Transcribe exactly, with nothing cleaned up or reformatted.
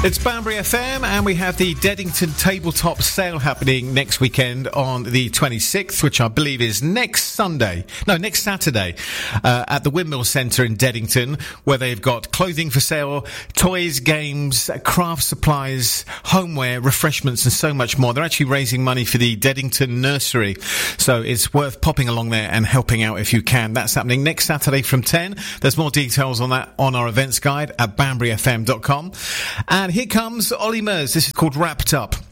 It's Banbury F M, and we have the Deddington Tabletop Sale happening next weekend on the twenty-sixth, which I believe is next Sunday. No, next Saturday, uh, at the Windmill Centre in Deddington, where they've got clothing for sale, toys, games, craft supplies, homeware, refreshments, and so much more. They're actually raising money for the Deddington Nursery, so it's worth popping along there and helping out if you can. That's happening next Saturday from ten. There's more details on that on our events guide at banbury f m dot com. And here comes Ollie Murs. This is called Wrapped Up.